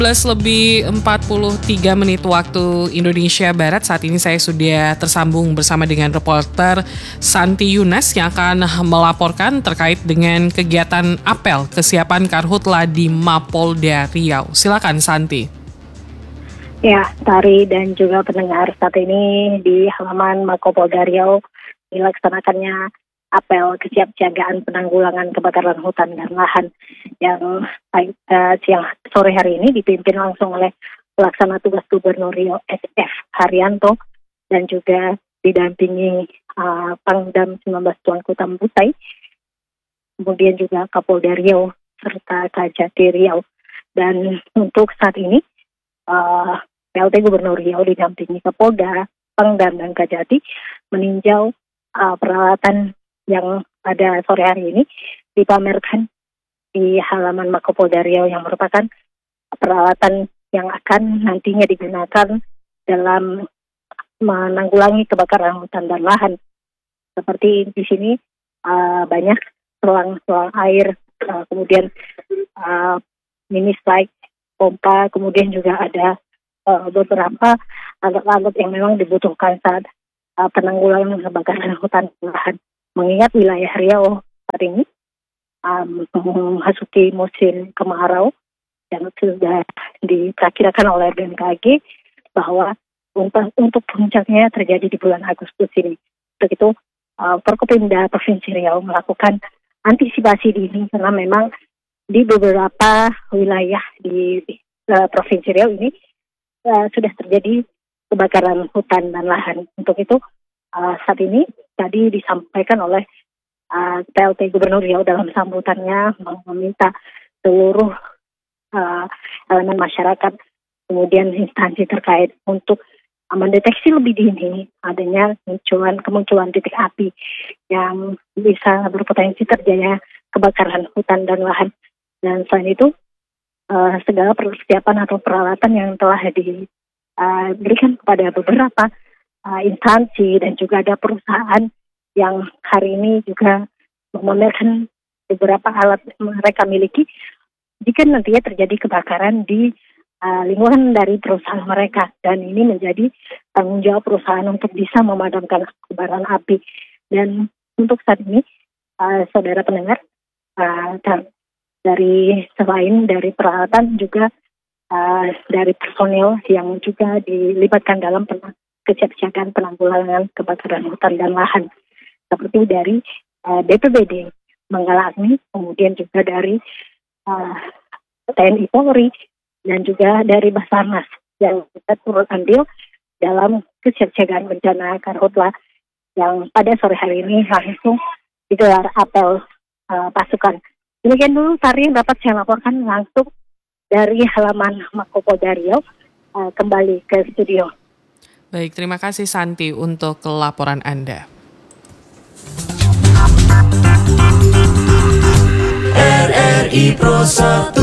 lebih 43 menit waktu Indonesia Barat. Saat ini saya sudah tersambung bersama dengan reporter Santi Yunas yang akan melaporkan terkait dengan kegiatan apel kesiapan Karhutla di Mapolda Riau. Silakan Santi. Ya, Tari dan juga pendengar, saat ini di halaman Mapolda Riau dilaksanakannya apel kesiapsiagaan penanggulangan kebakaran hutan dan lahan yang siang sore hari ini dipimpin langsung oleh pelaksana tugas Gubernur Riau SF Haryanto dan juga didampingi Pangdam 19 Tuanku Tambutai, kemudian juga Kapolda Riau serta Kajati Riau. Dan untuk saat ini PLT Gubernur Riau didampingi Kapolda, Pangdam dan Kajati meninjau peralatan yang pada sore hari ini dipamerkan di halaman Mapolda Riau yang merupakan peralatan yang akan nantinya digunakan dalam menanggulangi kebakaran hutan dan lahan. Seperti di sini banyak selang air, kemudian mini slide, pompa, kemudian juga ada beberapa alat-alat yang memang dibutuhkan saat penanggulangan kebakaran hutan dan lahan. Mengingat wilayah Riau saat ini memasuki musim kemarau dan sudah diperkirakan oleh BMKG bahwa untuk puncaknya terjadi di bulan Agustus ini. Untuk itu Forkopimda Provinsi Riau melakukan antisipasi dini karena memang di beberapa wilayah di Provinsi Riau ini sudah terjadi kebakaran hutan dan lahan. Untuk itu saat ini tadi disampaikan oleh PLT Gubernur Riau dalam sambutannya meminta seluruh elemen masyarakat kemudian instansi terkait untuk mendeteksi lebih dini adanya kemunculan titik api yang bisa berpotensi terjadinya kebakaran hutan dan lahan. Dan selain itu segala persiapan atau peralatan yang telah diberikan kepada beberapa instansi dan juga ada perusahaan yang hari ini juga memamerkan beberapa alat mereka miliki jika nantinya terjadi kebakaran di lingkungan dari perusahaan mereka, dan ini menjadi tanggung jawab perusahaan untuk bisa memadamkan kobaran api. Dan untuk saat ini saudara pendengar, dari selain dari peralatan juga dari personil yang juga dilibatkan dalam kesiapsiagaan penanggulangan kebakaran hutan dan lahan, seperti dari BPBD Manggala Agni, kemudian juga dari TNI Polri dan juga dari Basarnas yang kita turut andil dalam kesiapsiagaan bencana Karhutla yang pada sore hari ini langsung digelar apel pasukan. Demikian dulu Tari yang dapat saya laporkan langsung dari halaman Mapolda Riau. Kembali ke studio. Baik, terima kasih Santi untuk laporan Anda. RRI Pro 1